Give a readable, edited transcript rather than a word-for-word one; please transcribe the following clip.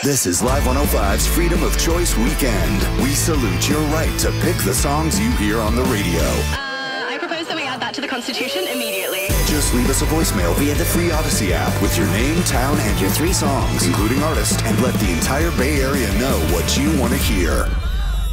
This is Live 105's Freedom of Choice Weekend. We salute your right to pick the songs you hear on the radio. I propose that we add that to the Constitution immediately. Just leave us a voicemail via the free Odyssey app with your name, town, and your 3 songs, including artist, and let the entire Bay Area know what you want to hear.